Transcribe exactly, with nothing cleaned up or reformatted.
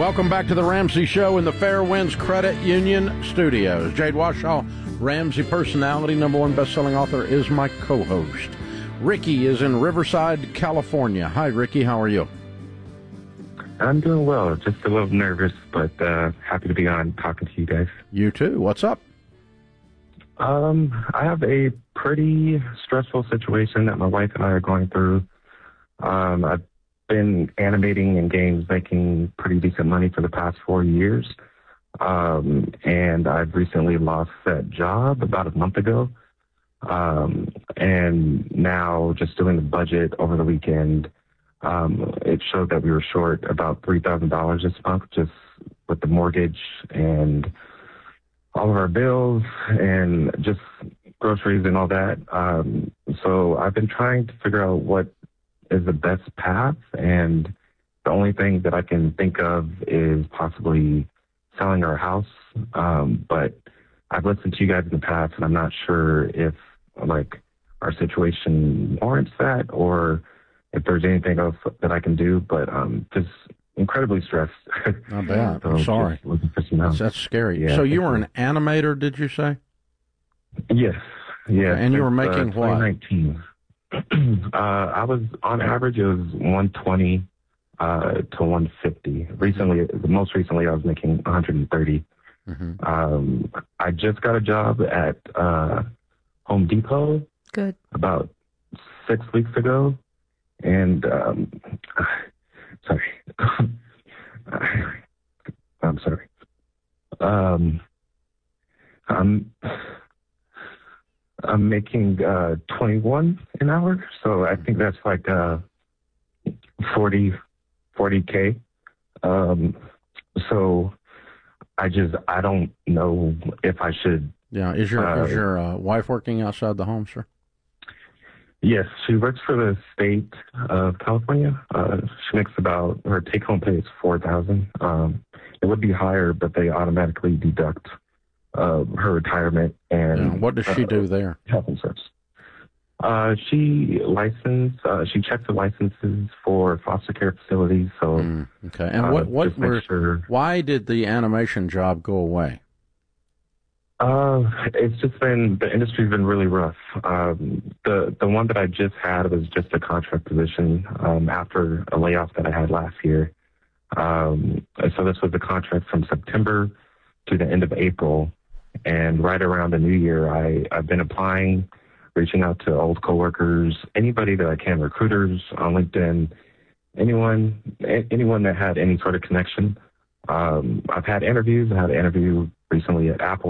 Welcome back to the Ramsey Show in the Fairwinds Credit Union Studios. Jade Washaw, Ramsey personality, number one best-selling author, is my co-host. Ricky is in Riverside, California. Hi, Ricky. How are you? I'm doing well. Just a little nervous, but uh, happy to be on talking to you guys. You too. What's up? Um, I have a pretty stressful situation that my wife and I are going through. Um, I've been animating in games, making pretty decent money for the past four years. Um, and I've recently lost that job about a month ago. Um, and now just doing the budget over the weekend, um, it showed that we were short about three thousand dollars this month, just with the mortgage and all of our bills and just groceries and all that. Um, so I've been trying to figure out what is the best path, and the only thing that I can think of is possibly selling our house. Um, but I've listened to you guys in the past, and I'm not sure if like our situation warrants that or if there's anything else that I can do. But um, just incredibly stressed. Not bad. So I'm sorry. That's, that's scary. Yeah, so you were an animator, did you say? Yes. Yes. Okay. And you were Since, making uh, what? twenty nineteen. uh, I was on average it was one twenty uh, to one fifty. Recently, most recently, I was making one hundred thirty. Mm-hmm. Um, I just got a job at uh, Home Depot. Good. About six weeks ago, and um, sorry, I'm sorry. Um, I'm. I'm making uh, twenty-one an hour, so I think that's like uh, forty, forty K. Um, so I just, I don't know if I should. Yeah, is your uh, is your uh, wife working outside the home, sir? Yes, she works for the state of California. Uh, she makes about, her take-home pay is four thousand. Um, it would be higher, but they automatically deduct Uh, her retirement and yeah. What does she uh, do there? Health insurance. Uh, she license. Uh, she checks the licenses for foster care facilities. So mm, okay. And uh, what what were? Sure. Why did the animation job go away? Uh, it's just been the industry's been really rough. Um, the the one that I just had was just a contract position um, after a layoff that I had last year. Um, so this was a contract from September to the end of April. And right around the new year, I, I've been applying, reaching out to old coworkers, anybody that I can, recruiters on LinkedIn, anyone, anyone that had any sort of connection. Um, I've had interviews. I had an interview recently at Apple.